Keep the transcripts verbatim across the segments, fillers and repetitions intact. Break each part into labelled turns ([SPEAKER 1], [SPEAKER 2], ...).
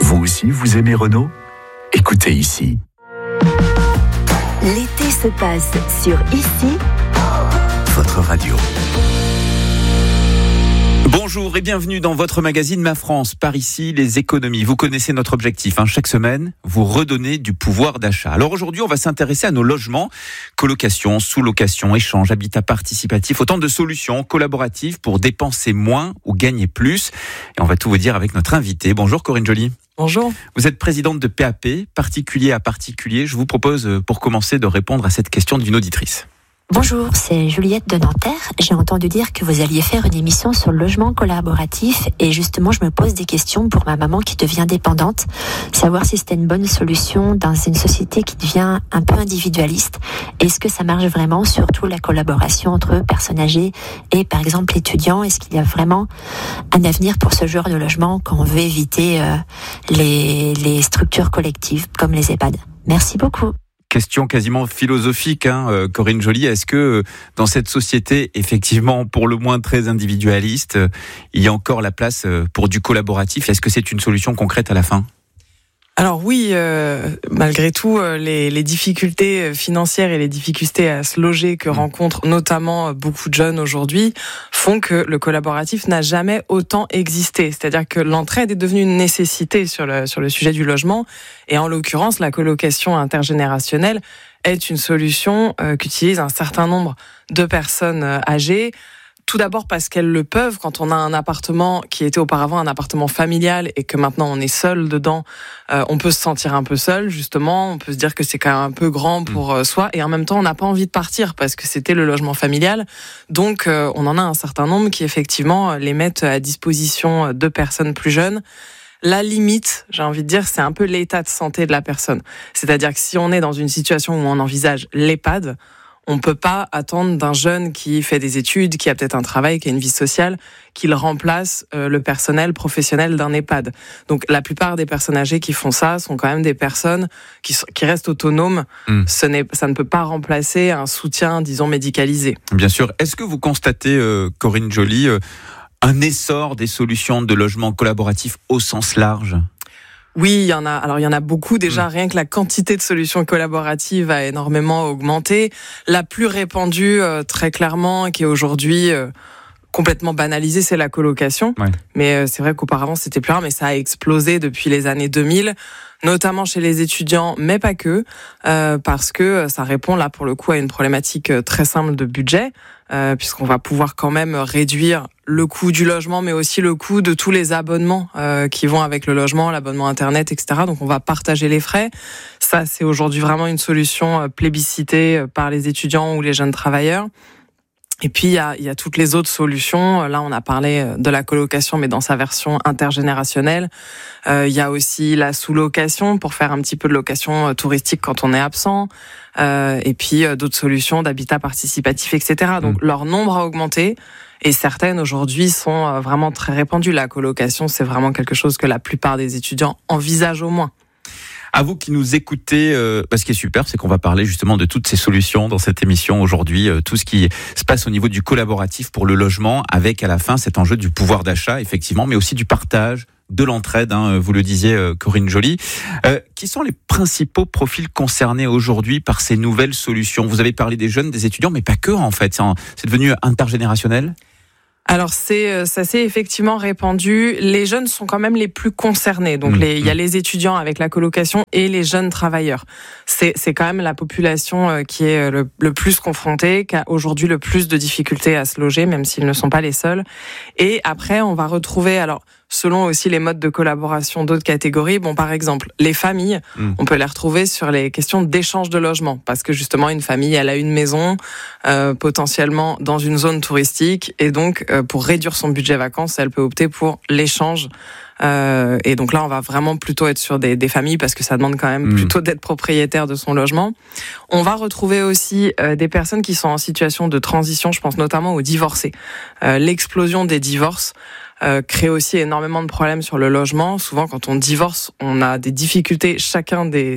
[SPEAKER 1] Vous aussi, vous aimez Renault ? Écoutez ici.
[SPEAKER 2] L'été se passe sur Ici,
[SPEAKER 1] votre radio.
[SPEAKER 3] Bonjour et bienvenue dans votre magazine Ma France, par ici les économies. Vous connaissez notre objectif, hein, chaque semaine, vous redonner du pouvoir d'achat. Alors aujourd'hui, on va s'intéresser à nos logements, colocation, sous-location, échange, habitat participatif, autant de solutions collaboratives pour dépenser moins ou gagner plus. Et on va tout vous dire avec notre invité. Bonjour Corinne Joly.
[SPEAKER 4] Bonjour.
[SPEAKER 3] Vous êtes présidente de P A P, particulier à particulier. Je vous propose pour commencer de répondre à cette question d'une auditrice.
[SPEAKER 5] Bonjour, c'est Juliette de Nanterre. J'ai entendu dire que vous alliez faire une émission sur le logement collaboratif et justement je me pose des questions pour ma maman qui devient dépendante, savoir si c'était une bonne solution dans une société qui devient un peu individualiste. Est-ce que ça marche vraiment, surtout la collaboration entre personnes âgées et par exemple étudiants? Est-ce qu'il y a vraiment un avenir pour ce genre de logement quand on veut éviter euh, les, les structures collectives comme les EHPAD? Merci beaucoup.
[SPEAKER 3] Question quasiment philosophique, hein, euh, Corinne Joly. Est-ce que euh, dans cette société, effectivement, pour le moins très individualiste, euh, il y a encore la place euh, pour du collaboratif? Est-ce que c'est une solution concrète à la fin ?
[SPEAKER 4] Alors oui, euh, malgré tout, euh, les, les difficultés financières et les difficultés à se loger que mmh. rencontrent notamment beaucoup de jeunes aujourd'hui font que le collaboratif n'a jamais autant existé. C'est-à-dire que l'entraide est devenue une nécessité sur le, sur le sujet du logement. Et en l'occurrence, la colocation intergénérationnelle est une solution euh, qu'utilisent un certain nombre de personnes euh, âgées. Tout d'abord parce qu'elles le peuvent. Quand on a un appartement qui était auparavant un appartement familial et que maintenant on est seul dedans, euh, on peut se sentir un peu seul, justement. On peut se dire que c'est quand même un peu grand pour euh, soi. Et en même temps, on n'a pas envie de partir parce que c'était le logement familial. Donc, euh, on en a un certain nombre qui, effectivement, les mettent à disposition de personnes plus jeunes. La limite, j'ai envie de dire, c'est un peu l'état de santé de la personne. C'est-à-dire que si on est dans une situation où on envisage l'EHPAD, on peut pas attendre d'un jeune qui fait des études, qui a peut-être un travail, qui a une vie sociale, qu'il remplace euh, le personnel professionnel d'un EHPAD. Donc la plupart des personnes âgées qui font ça sont quand même des personnes qui, sont, qui restent autonomes. Mmh. Ce n'est, ça ne peut pas remplacer un soutien, disons, médicalisé.
[SPEAKER 3] Bien sûr. Est-ce que vous constatez, euh, Corinne Joly, euh, un essor des solutions de logement collaboratif au sens large ?
[SPEAKER 4] Oui, il y en a. Alors, il y en a beaucoup. Déjà, rien que la quantité de solutions collaboratives a énormément augmenté. La plus répandue, euh, très clairement, qui est aujourd'hui euh, complètement banalisée, c'est la colocation. Ouais. Mais euh, c'est vrai qu'auparavant, c'était plus rare, mais ça a explosé depuis les années deux mille, notamment chez les étudiants, mais pas que, euh, parce que ça répond là, pour le coup, à une problématique très simple de budget, euh, puisqu'on va pouvoir quand même réduire le coût du logement, mais aussi le coût de tous les abonnements euh, qui vont avec le logement, l'abonnement Internet, et cetera. Donc, on va partager les frais. Ça, c'est aujourd'hui vraiment une solution plébiscitée par les étudiants ou les jeunes travailleurs. Et puis, il y a, il y a toutes les autres solutions. Là, on a parlé de la colocation, mais dans sa version intergénérationnelle. Euh, il y a aussi la sous-location pour faire un petit peu de location touristique quand on est absent. Euh, et puis, d'autres solutions d'habitat participatif, et cetera. Donc, mmh. leur nombre a augmenté. Et certaines, aujourd'hui, sont vraiment très répandues. La colocation, c'est vraiment quelque chose que la plupart des étudiants envisagent au moins.
[SPEAKER 3] À vous qui nous écoutez, euh, bah, ce qui est super, c'est qu'on va parler justement de toutes ces solutions dans cette émission aujourd'hui, euh, tout ce qui se passe au niveau du collaboratif pour le logement, avec à la fin cet enjeu du pouvoir d'achat, effectivement, mais aussi du partage, de l'entraide, hein, vous le disiez, euh, Corinne Joly. Euh, qui sont les principaux profils concernés aujourd'hui par ces nouvelles solutions ? Vous avez parlé des jeunes, des étudiants, mais pas que en fait, c'est, c'est devenu intergénérationnel ?
[SPEAKER 4] Alors c'est ça s'est effectivement répandu. Les jeunes sont quand même les plus concernés. Donc mmh. les, il y a les étudiants avec la colocation et les jeunes travailleurs. C'est c'est quand même la population qui est le, le plus confrontée, qui a aujourd'hui le plus de difficultés à se loger, même s'ils ne sont pas les seuls. Et après on va retrouver alors selon aussi les modes de collaboration d'autres catégories. Bon, par exemple, les familles, mmh. on peut les retrouver sur les questions d'échange de logement, parce que justement, une famille, elle a une maison, euh, potentiellement dans une zone touristique, et donc, euh, pour réduire son budget vacances, elle peut opter pour l'échange. Euh, et donc là, on va vraiment plutôt être sur des, des familles, parce que ça demande quand même mmh. plutôt d'être propriétaire de son logement. On va retrouver aussi euh, des personnes qui sont en situation de transition, je pense notamment aux divorcés. Euh, l'explosion des divorces Euh, crée aussi énormément de problèmes sur le logement. Souvent, quand on divorce, on a des difficultés. Chacun des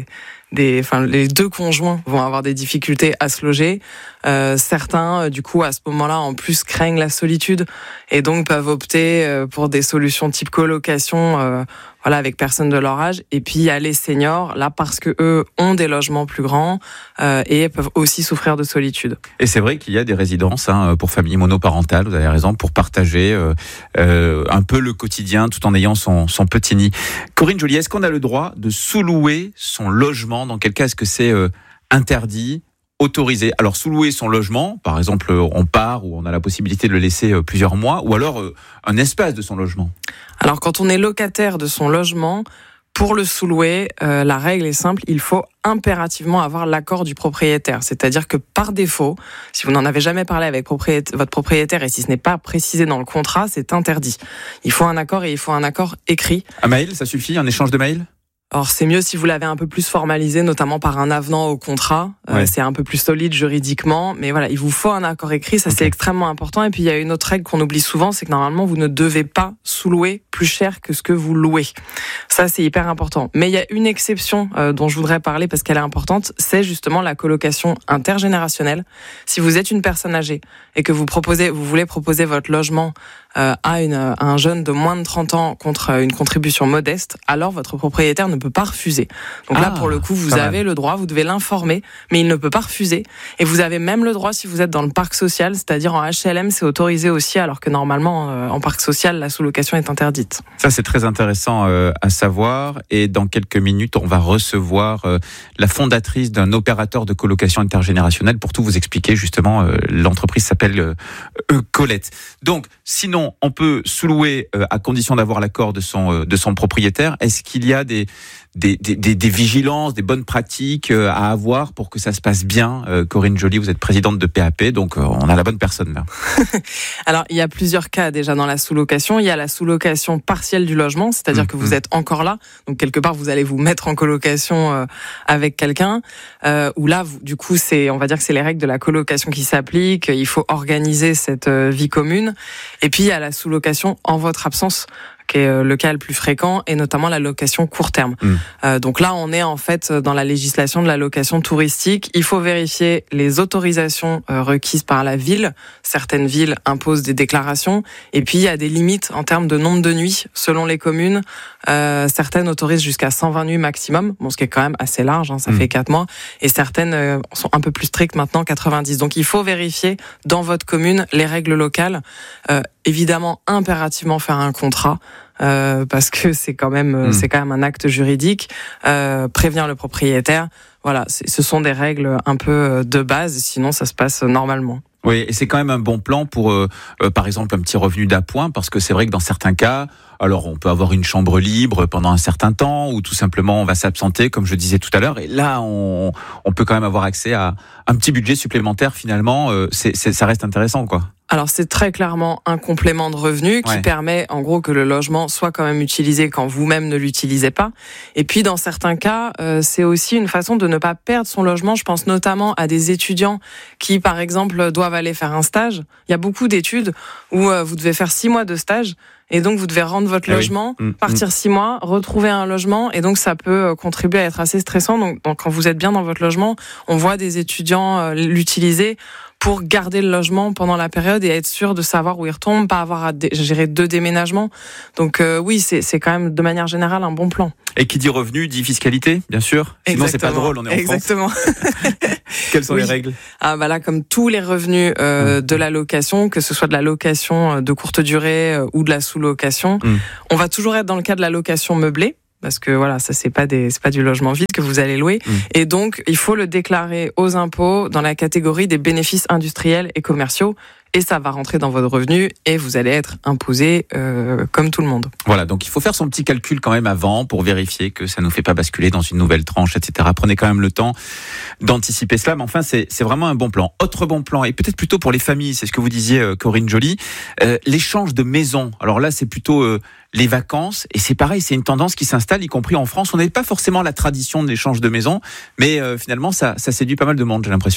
[SPEAKER 4] des, enfin, les deux conjoints vont avoir des difficultés à se loger. Euh, certains, du coup, à ce moment-là, en plus, craignent la solitude et donc peuvent opter pour des solutions type colocation, euh, voilà, avec personnes de leur âge. Et puis il y a les seniors, là, parce que eux ont des logements plus grands euh, et peuvent aussi souffrir de solitude.
[SPEAKER 3] Et c'est vrai qu'il y a des résidences hein, pour familles monoparentales, vous avez raison, pour partager euh, euh, un peu le quotidien tout en ayant son, son petit nid. Corinne Joly, est-ce qu'on a le droit de sous-louer son logement? Dans quel cas est-ce que c'est euh, interdit, autorisé? Alors sous-louer son logement, par exemple on part ou on a la possibilité de le laisser euh, plusieurs mois, ou alors euh, un espace de son logement.
[SPEAKER 4] Alors quand on est locataire de son logement, pour le sous-louer, euh, la règle est simple, il faut impérativement avoir l'accord du propriétaire. C'est-à-dire que par défaut, si vous n'en avez jamais parlé avec propriétaire, votre propriétaire et si ce n'est pas précisé dans le contrat, c'est interdit. Il faut un accord et il faut un accord écrit.
[SPEAKER 3] Un mail, ça suffit? Un échange de mail?
[SPEAKER 4] Alors c'est mieux si vous l'avez un peu plus formalisé, notamment par un avenant au contrat. Ouais. Euh, c'est un peu plus solide juridiquement, mais voilà, il vous faut un accord écrit, ça okay. C'est extrêmement important. Et puis il y a une autre règle qu'on oublie souvent, c'est que normalement vous ne devez pas sous-louer plus cher que ce que vous louez. Ça c'est hyper important. Mais il y a une exception euh, dont je voudrais parler parce qu'elle est importante, c'est justement la colocation intergénérationnelle. Si vous êtes une personne âgée et que vous proposez, vous voulez proposer votre logement euh, à, une, à un jeune de moins de trente ans contre une contribution modeste, alors votre propriétaire ne peut pas refuser. Donc ah, là, pour le coup, vous avez mal. le droit, vous devez l'informer, mais il ne peut pas refuser. Et vous avez même le droit si vous êtes dans le parc social, c'est-à-dire en H L M, c'est autorisé aussi, alors que normalement, euh, en parc social, la sous-location est interdite.
[SPEAKER 3] Ça, c'est très intéressant euh, à savoir. Et dans quelques minutes, on va recevoir euh, la fondatrice d'un opérateur de colocation intergénérationnelle pour tout vous expliquer. Justement, euh, l'entreprise s'appelle euh, euh, Colette. Donc, sinon, on peut sous-louer euh, à condition d'avoir l'accord de son, euh, de son propriétaire. Est-ce qu'il y a des Des, des, des, des vigilances, des bonnes pratiques à avoir pour que ça se passe bien? euh, Corinne Joly, vous êtes présidente de P A P, donc euh, on a la bonne personne là.
[SPEAKER 4] Alors, il y a plusieurs cas déjà dans la sous-location. Il y a la sous-location partielle du logement, c'est-à-dire mmh, que vous mmh. êtes encore là, donc quelque part vous allez vous mettre en colocation euh, avec quelqu'un, euh, où là, vous, du coup, c'est, on va dire que c'est les règles de la colocation qui s'appliquent, il faut organiser cette euh, vie commune. Et puis, il y a la sous-location en votre absence, qui est le cas le plus fréquent, et notamment la location court terme. Mmh. Euh, donc là, on est en fait dans la législation de la location touristique. Il faut vérifier les autorisations euh, requises par la ville. Certaines villes imposent des déclarations, et puis il y a des limites en termes de nombre de nuits selon les communes. Euh, certaines autorisent jusqu'à cent vingt nuits maximum, bon, ce qui est quand même assez large, hein, ça mmh. fait quatre mois, et certaines euh, sont un peu plus strictes maintenant, quatre-vingt-dix. Donc il faut vérifier dans votre commune les règles locales. Euh, évidemment, impérativement faire un contrat. Euh, parce que c'est quand même mmh. c'est quand même un acte juridique, euh, prévenir le propriétaire. Voilà, c'est, ce sont des règles un peu de base, sinon ça se passe normalement.
[SPEAKER 3] Oui, et c'est quand même un bon plan pour, euh, euh, par exemple, un petit revenu d'appoint, parce que c'est vrai que dans certains cas, alors on peut avoir une chambre libre pendant un certain temps, ou tout simplement on va s'absenter, comme je disais tout à l'heure, et là on, on peut quand même avoir accès à un petit budget supplémentaire finalement, euh, c'est, c'est, ça reste intéressant quoi.
[SPEAKER 4] Alors c'est très clairement un complément de revenu qui ouais. permet en gros que le logement soit quand même utilisé quand vous-même ne l'utilisez pas. Et puis dans certains cas, euh, c'est aussi une façon de ne pas perdre son logement. Je pense notamment à des étudiants qui par exemple doivent aller faire un stage. Il y a beaucoup d'études où euh, vous devez faire six mois de stage. Et donc, vous devez rendre votre ah logement, oui. mmh, partir mmh. six mois, retrouver un logement. Et donc, ça peut contribuer à être assez stressant. Donc, donc quand vous êtes bien dans votre logement, on voit des étudiants euh, l'utiliser pour garder le logement pendant la période et être sûr de savoir où il retombe, pas avoir à dé- gérer deux déménagements. Donc euh, oui, c'est, c'est quand même de manière générale un bon plan.
[SPEAKER 3] Et qui dit revenu, dit fiscalité, bien sûr. Sinon, Exactement. C'est pas drôle, on est en
[SPEAKER 4] Exactement.
[SPEAKER 3] France. Quelles sont oui. les règles?
[SPEAKER 4] Ah bah là, comme tous les revenus euh, mmh. de la location, que ce soit de la location de courte durée euh, ou de la sous-location, mmh. on va toujours être dans le cas de la location meublée. Parce que voilà, ça c'est pas des, c'est pas du logement vide que vous allez louer, mmh. et donc il faut le déclarer aux impôts dans la catégorie des bénéfices industriels et commerciaux, et ça va rentrer dans votre revenu et vous allez être imposé euh, comme tout le monde.
[SPEAKER 3] Voilà, donc il faut faire son petit calcul quand même avant pour vérifier que ça nous fait pas basculer dans une nouvelle tranche, et cetera. Prenez quand même le temps d'anticiper cela, mais enfin c'est, c'est vraiment un bon plan. Autre bon plan, et peut-être plutôt pour les familles, c'est ce que vous disiez euh, Corinne Joly, euh, l'échange de maisons. Alors là c'est plutôt euh, les vacances, et c'est pareil, c'est une tendance qui s'installe, y compris en France. On n'avait pas forcément la tradition de l'échange de maisons, mais euh, finalement ça, ça séduit pas mal de monde, j'ai l'impression.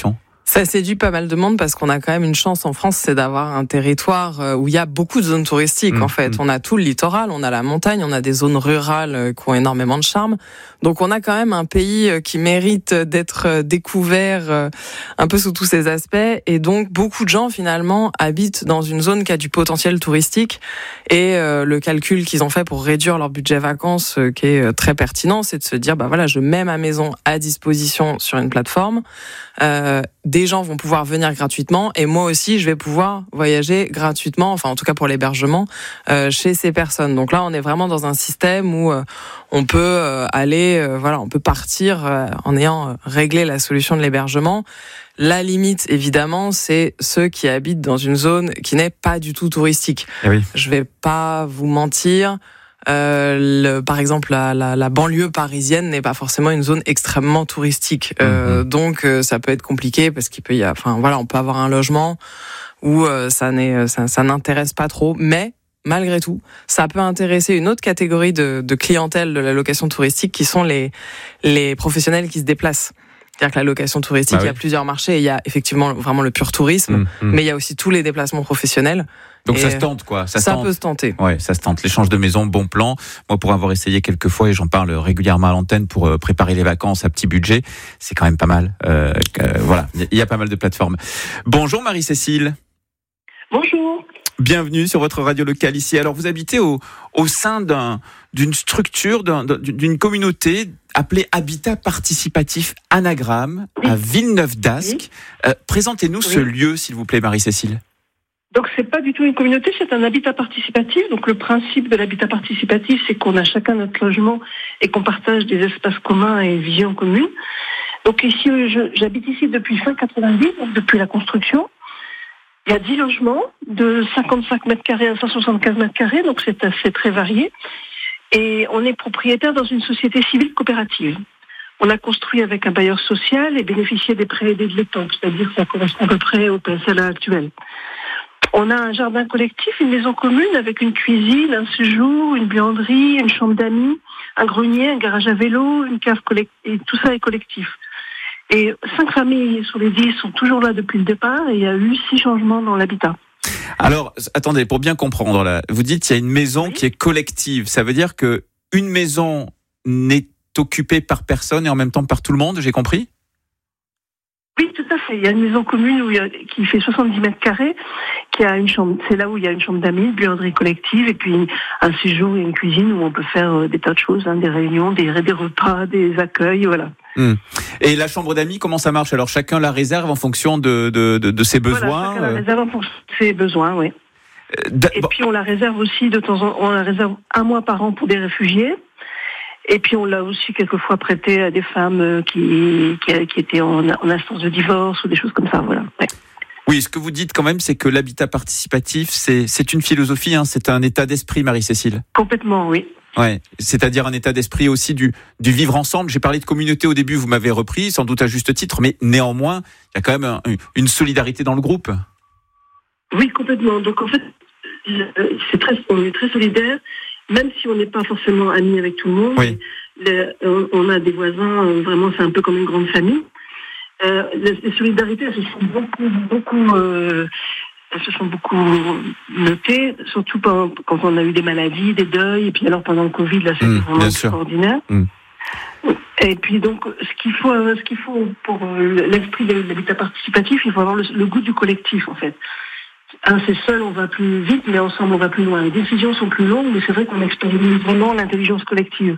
[SPEAKER 4] Ça séduit pas mal de monde parce qu'on a quand même une chance en France, c'est d'avoir un territoire où il y a beaucoup de zones touristiques. Mmh, en fait, mmh. on a tout le littoral, on a la montagne, on a des zones rurales qui ont énormément de charme. Donc on a quand même un pays qui mérite d'être découvert un peu sous tous ses aspects. Et donc beaucoup de gens finalement habitent dans une zone qui a du potentiel touristique. Et le calcul qu'ils ont fait pour réduire leur budget vacances, qui est très pertinent, c'est de se dire bah voilà, je mets ma maison à disposition sur une plateforme. Euh, des gens vont pouvoir venir gratuitement et moi aussi je vais pouvoir voyager gratuitement, enfin en tout cas pour l'hébergement euh, chez ces personnes. Donc là on est vraiment dans un système où euh, on peut euh, aller, euh, voilà, on peut partir euh, en ayant euh, réglé la solution de l'hébergement. La limite, évidemment, c'est ceux qui habitent dans une zone qui n'est pas du tout touristique.
[SPEAKER 3] Eh oui.
[SPEAKER 4] Je vais pas vous mentir. Euh, le, par exemple, la, la, la banlieue parisienne n'est pas forcément une zone extrêmement touristique, euh, mmh. donc euh, ça peut être compliqué parce qu'il peut y, a, enfin voilà, on peut avoir un logement où euh, ça n'est, ça, ça n'intéresse pas trop, mais malgré tout, ça peut intéresser une autre catégorie de, de clientèle de la location touristique qui sont les les professionnels qui se déplacent. C'est-à-dire que la location touristique, ah oui. il y a plusieurs marchés. Il y a effectivement vraiment le pur tourisme, mmh, mmh. mais il y a aussi tous les déplacements professionnels.
[SPEAKER 3] Donc
[SPEAKER 4] et
[SPEAKER 3] ça se tente, quoi. Ça,
[SPEAKER 4] ça
[SPEAKER 3] tente.
[SPEAKER 4] peut se tenter.
[SPEAKER 3] Ouais, ça se tente. L'échange de maison, bon plan. Moi, pour avoir essayé quelques fois, et j'en parle régulièrement à l'antenne pour euh, préparer les vacances à petit budget, c'est quand même pas mal. Euh, euh, voilà, il y a pas mal de plateformes. Bonjour Marie-Cécile.
[SPEAKER 6] Bonjour.
[SPEAKER 3] Bienvenue sur votre radio locale ici. Alors, vous habitez au, au sein d'un, d'une structure, d'un, d'une communauté appelée Habitat Participatif Anagramme oui. à Villeneuve-d'Ascq. Oui. Euh, présentez-nous oui. ce lieu, s'il vous plaît, Marie-Cécile.
[SPEAKER 6] Donc, c'est pas du tout une communauté, c'est un habitat participatif. Donc, le principe de l'habitat participatif, c'est qu'on a chacun notre logement et qu'on partage des espaces communs et une vision commune. Donc, ici, je, j'habite ici depuis fin quatre-vingt-dix, donc depuis la construction. Il y a dix logements de cinquante-cinq mètres carrés à cent soixante-quinze mètres carrés, donc c'est assez très varié. Et on est propriétaire dans une société civile coopérative. On a construit avec un bailleur social et bénéficié des prêts aidés de l'État, c'est-à-dire que ça correspond à peu près au P S L A actuel. On a un jardin collectif, une maison commune avec une cuisine, un séjour, une buanderie, une chambre d'amis, un grenier, un garage à vélo, une cave collective, et tout ça est collectif. Et cinq familles sur les dix sont toujours là depuis le départ et il y a eu six changements dans l'habitat.
[SPEAKER 3] Alors, attendez, pour bien comprendre, là, vous dites qu'il y a une maison oui. qui est collective. Ça veut dire que une maison n'est occupée par personne et en même temps par tout le monde, j'ai compris ?
[SPEAKER 6] Oui, tout à fait. Il y a une maison commune où il y a, qui fait soixante-dix mètres carrés, qui a une chambre. C'est là où il y a une chambre d'amis, une buanderie collective, et puis un séjour et une cuisine où on peut faire des tas de choses, hein, des réunions, des, des repas, des accueils, voilà. Mmh.
[SPEAKER 3] Et la chambre d'amis, comment ça marche ? Alors chacun la réserve en fonction de de de, de ses besoins.
[SPEAKER 6] Voilà, chacun la réserve en fonction de ses besoins, oui. Euh, et puis on la réserve aussi de temps en temps. On la réserve un mois par an pour des réfugiés. Et puis on l'a aussi quelquefois prêté à des femmes qui, qui, qui étaient en, en instance de divorce ou des choses comme ça, voilà. Ouais.
[SPEAKER 3] Oui, ce que vous dites quand même, c'est que l'habitat participatif, c'est, c'est une philosophie, hein, c'est un état d'esprit, Marie-Cécile.
[SPEAKER 6] Complètement, oui.
[SPEAKER 3] Ouais, c'est-à-dire un état d'esprit aussi du, du vivre ensemble. J'ai parlé de communauté au début, vous m'avez repris, sans doute à juste titre, mais néanmoins, il y a quand même un, une solidarité dans le groupe.
[SPEAKER 6] Oui, complètement. Donc en fait, c'est très, on est très solidaires. Même si on n'est pas forcément amis avec tout le monde, oui. le, on a des voisins, vraiment c'est un peu comme une grande famille. Euh, les, les solidarités, elles se sont beaucoup, beaucoup, euh, elles se sont beaucoup notées, surtout quand, quand on a eu des maladies, des deuils, et puis alors pendant le Covid, là c'était mmh, vraiment extraordinaire. Mmh. Et puis donc, ce qu'il faut, ce qu'il faut pour l'esprit de l'habitat participatif, il faut avoir le, le goût du collectif en fait. Un, c'est seul, on va plus vite, mais ensemble, on va plus loin. Les décisions sont plus longues, mais c'est vrai qu'on expérimente vraiment l'intelligence collective.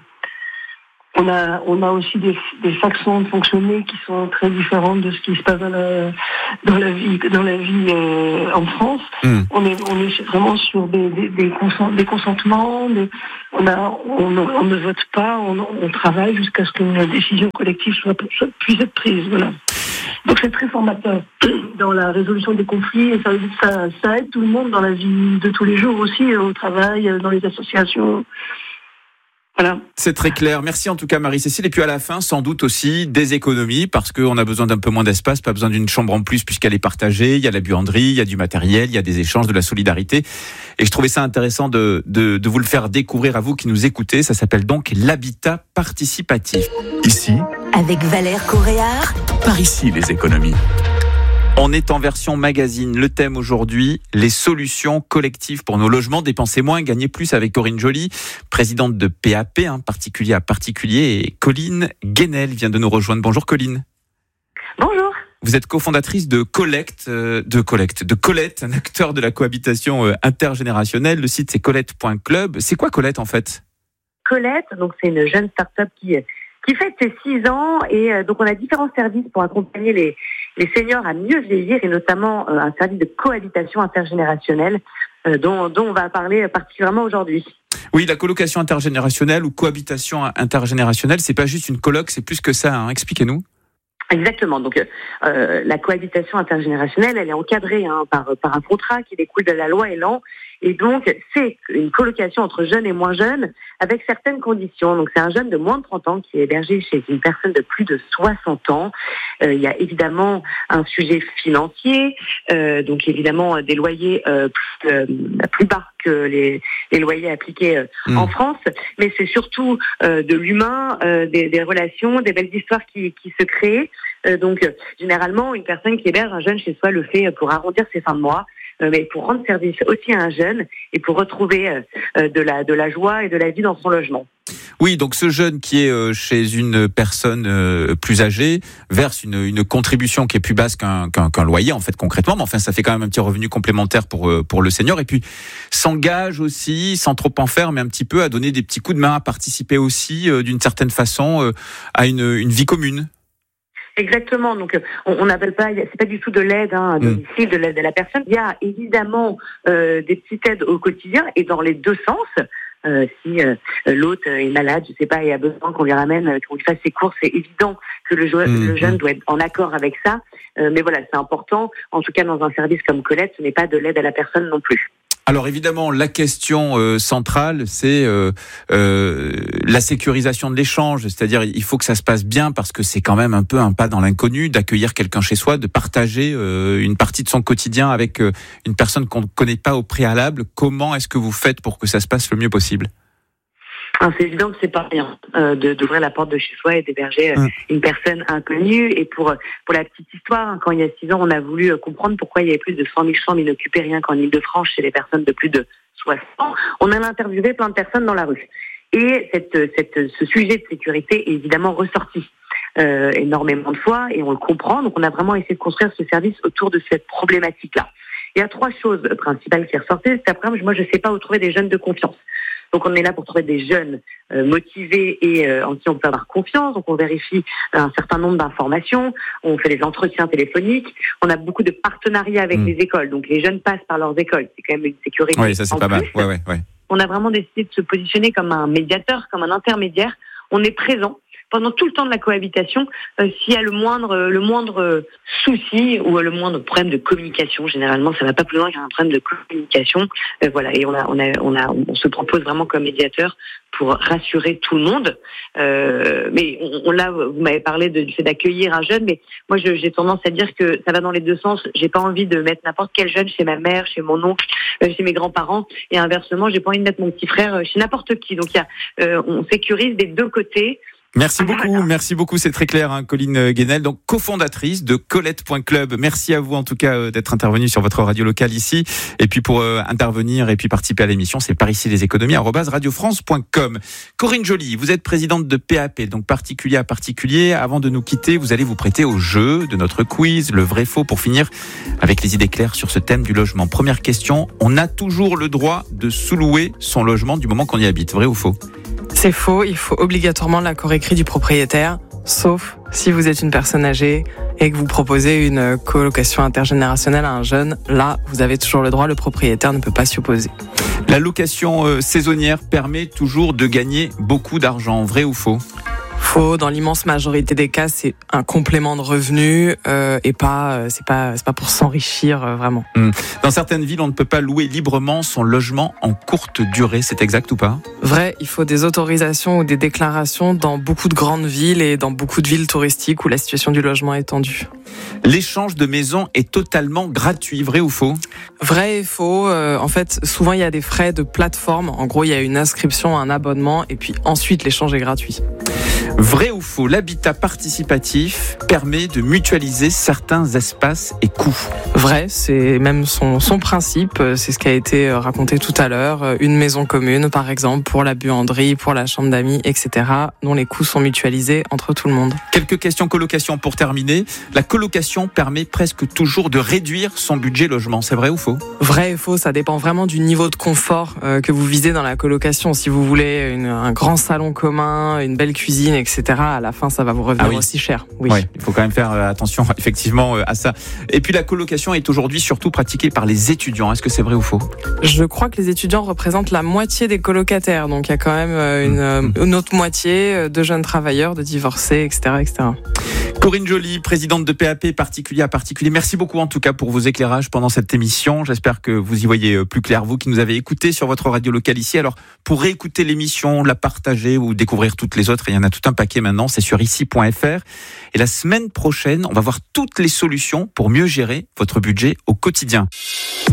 [SPEAKER 6] On a, on a aussi des, des façons de fonctionner qui sont très différentes de ce qui se passe dans la, dans la vie, dans la vie euh, en France. Mmh. On est, on est vraiment sur des, des, des, consent, des consentements. Des, on a, on, on ne vote pas, on, on travaille jusqu'à ce qu'une décision collective soit, soit puisse être prise. Voilà. Donc c'est très formateur dans la résolution des conflits et ça, ça, ça aide tout le monde dans la vie de tous les jours aussi, au travail, dans les associations. Voilà. C'est
[SPEAKER 3] très clair. Merci en tout cas Marie-Cécile. Et puis à la fin, sans doute aussi des économies parce qu'on a besoin d'un peu moins d'espace, pas besoin d'une chambre en plus puisqu'elle est partagée. Il y a la buanderie, il y a du matériel, il y a des échanges, de la solidarité. Et je trouvais ça intéressant de, de, de vous le faire découvrir à vous qui nous écoutez. Ça s'appelle donc l'habitat participatif.
[SPEAKER 1] Ici,
[SPEAKER 2] avec Valère Coréard.
[SPEAKER 1] Par ici les économies.
[SPEAKER 3] On est en version magazine. Le thème aujourd'hui, les solutions collectives pour nos logements. Dépenser moins, gagner plus avec Corinne Joly, présidente de P A P, hein, particulier à particulier. Et Colline Guénel vient de nous rejoindre. Bonjour Colline.
[SPEAKER 7] Bonjour.
[SPEAKER 3] Vous êtes cofondatrice de Collect, euh, de Collect, de Colette, un acteur de la cohabitation euh, intergénérationnelle. Le site c'est colette point club. C'est quoi Colette en fait ?
[SPEAKER 7] Colette, donc c'est une jeune start-up qui qui fête ses six ans et euh, donc on a différents services pour accompagner les les seniors à mieux vieillir et notamment euh, un service de cohabitation intergénérationnelle euh, dont dont on va parler particulièrement aujourd'hui.
[SPEAKER 3] Oui, la colocation intergénérationnelle ou cohabitation intergénérationnelle, c'est pas juste une coloc, c'est plus que ça. Hein. Expliquez-nous.
[SPEAKER 7] Exactement. Donc, euh, la cohabitation intergénérationnelle, elle est encadrée hein, par par un contrat qui découle de la loi Elan. Et donc, c'est une colocation entre jeunes et moins jeunes avec certaines conditions. Donc, c'est un jeune de moins de trente ans qui est hébergé chez une personne de plus de soixante ans. Euh, il y a évidemment un sujet financier, euh, donc évidemment des loyers euh, plus, euh, plus bas que les, les loyers appliqués euh, mmh. en France. Mais c'est surtout euh, de l'humain, euh, des, des relations, des belles histoires qui, qui se créent. Euh, donc, euh, généralement, une personne qui héberge un jeune chez soi le fait pour arrondir ses fins de mois. Mais pour rendre service aussi à un jeune et pour retrouver de la de la joie et de la vie dans son logement.
[SPEAKER 3] Oui, donc ce jeune qui est chez une personne plus âgée verse une, une contribution qui est plus basse qu'un, qu'un, qu'un loyer en fait concrètement, mais enfin ça fait quand même un petit revenu complémentaire pour pour le senior et puis s'engage aussi sans trop en faire, mais un petit peu à donner des petits coups de main, à participer aussi d'une certaine façon à une une vie commune.
[SPEAKER 7] Exactement. Donc, on n'appelle pas, c'est pas du tout de l'aide hein, à domicile, de l'aide à la personne. Il y a évidemment euh, des petites aides au quotidien et dans les deux sens. Euh, si euh, l'hôte est malade, je sais pas, et a besoin qu'on lui ramène, qu'on lui fasse ses courses, c'est évident que le, jo- mmh. le jeune doit être en accord avec ça. Euh, mais voilà, c'est important. En tout cas, dans un service comme Colette, ce n'est pas de l'aide à la personne non plus.
[SPEAKER 3] Alors évidemment, la question euh, centrale, c'est euh, euh, la sécurisation de l'échange. C'est-à-dire, il faut que ça se passe bien parce que c'est quand même un peu un pas dans l'inconnu d'accueillir quelqu'un chez soi, de partager euh, une partie de son quotidien avec euh, une personne qu'on ne connaît pas au préalable. Comment est-ce que vous faites pour que ça se passe le mieux possible ?
[SPEAKER 7] Ah, c'est évident que c'est pas rien euh, de, d'ouvrir la porte de chez soi et d'héberger euh, mmh. une personne inconnue. Et pour pour la petite histoire, hein, quand il y a six ans, on a voulu euh, comprendre pourquoi il y avait plus de cent mille chambres inoccupées rien qu'en Île-de-France chez les personnes de plus de soixante ans. On a interviewé plein de personnes dans la rue. Et cette, cette, ce sujet de sécurité est évidemment ressorti euh, énormément de fois et on le comprend. Donc on a vraiment essayé de construire ce service autour de cette problématique-là. Il y a trois choses principales qui ressortaient. C'est après, moi je ne sais pas où trouver des jeunes de confiance. Donc on est là pour trouver des jeunes euh, motivés et euh, en qui on peut avoir confiance. Donc on vérifie un certain nombre d'informations, on fait des entretiens téléphoniques, on a beaucoup de partenariats avec mmh. les écoles. Donc les jeunes passent par leurs écoles, c'est quand même une sécurité.
[SPEAKER 3] Oui, ça c'est
[SPEAKER 7] en
[SPEAKER 3] pas
[SPEAKER 7] plus.
[SPEAKER 3] mal. Ouais, ouais, ouais.
[SPEAKER 7] On a vraiment décidé de se positionner comme un médiateur, comme un intermédiaire. On est présent pendant tout le temps de la cohabitation, euh, s'il y a le moindre, le moindre souci ou le moindre problème de communication, généralement ça va pas plus loin qu'il y a un problème de communication, euh, voilà. Et on a, on a, on a, on se propose vraiment comme médiateur pour rassurer tout le monde. Euh, mais on, on là, vous m'avez parlé de, du fait d'accueillir un jeune, mais moi je, j'ai tendance à dire que ça va dans les deux sens. J'ai pas envie de mettre n'importe quel jeune chez ma mère, chez mon oncle, euh, chez mes grands-parents, et inversement, j'ai pas envie de mettre mon petit frère chez n'importe qui. Donc il y a, euh, on sécurise des deux côtés.
[SPEAKER 3] Merci beaucoup, merci beaucoup, c'est très clair, hein, Colline Guénel, donc cofondatrice de colette point club. Merci à vous en tout cas euh, d'être intervenu sur votre radio locale ici. Et puis pour euh, intervenir et puis participer à l'émission, c'est par ici les économies arobase radio france point com. Corinne Joly, vous êtes présidente de P A P, donc particulier à particulier. Avant de nous quitter, vous allez vous prêter au jeu de notre quiz, le vrai faux, pour finir avec les idées claires sur ce thème du logement. Première question, on a toujours le droit de sous-louer son logement du moment qu'on y habite, vrai ou faux ?
[SPEAKER 4] C'est faux, il faut obligatoirement l'accord écrit du propriétaire, sauf si vous êtes une personne âgée et que vous proposez une colocation intergénérationnelle à un jeune. Là, vous avez toujours le droit, le propriétaire ne peut pas s'y opposer.
[SPEAKER 3] La location euh, saisonnière permet toujours de gagner beaucoup d'argent, vrai ou faux ?
[SPEAKER 4] Faux, dans l'immense majorité des cas, c'est un complément de revenu euh, et pas, euh, c'est pas, c'est pas pour s'enrichir euh, vraiment.
[SPEAKER 3] Mmh. Dans certaines villes, on ne peut pas louer librement son logement en courte durée, c'est exact ou pas ?
[SPEAKER 4] Vrai, il faut des autorisations ou des déclarations dans beaucoup de grandes villes et dans beaucoup de villes touristiques où la situation du logement est tendue.
[SPEAKER 3] L'échange de maisons est totalement gratuit, vrai ou faux ?
[SPEAKER 4] Vrai et faux. Euh, en fait, souvent il y a des frais de plateforme. En gros, il y a une inscription, un abonnement, et puis ensuite l'échange est gratuit.
[SPEAKER 3] Vrai ou faux, l'habitat participatif permet de mutualiser certains espaces et coûts?
[SPEAKER 4] Vrai, c'est même son, son principe, c'est ce qui a été raconté tout à l'heure. Une maison commune, par exemple, pour la buanderie, pour la chambre d'amis, et cetera, dont les coûts sont mutualisés entre tout le monde.
[SPEAKER 3] Quelques questions colocation pour terminer. La colocation permet presque toujours de réduire son budget logement, c'est vrai ou faux?
[SPEAKER 4] Vrai et faux, ça dépend vraiment du niveau de confort euh, que vous visez dans la colocation. Si vous voulez une, un grand salon commun, une belle cuisine, et cetera, à la fin, ça va vous revenir ah oui. aussi cher. Oui.
[SPEAKER 3] oui, il faut quand même faire attention effectivement à ça. Et puis la colocation est aujourd'hui surtout pratiquée par les étudiants. Est-ce que c'est vrai ou faux?
[SPEAKER 4] Je crois que les étudiants représentent la moitié des colocataires. Donc il y a quand même une, une autre moitié de jeunes travailleurs, de divorcés, et cetera, et cetera.
[SPEAKER 3] Corinne Joly, présidente de P A P particulier à particulier. Merci beaucoup en tout cas pour vos éclairages pendant cette émission. J'espère que vous y voyez plus clair, vous qui nous avez écoutés sur votre radio locale ici. Alors pour réécouter l'émission, la partager ou découvrir toutes les autres, il y en a tout un paquet maintenant, c'est sur ici point f r. Et la semaine prochaine, on va voir toutes les solutions pour mieux gérer votre budget au quotidien.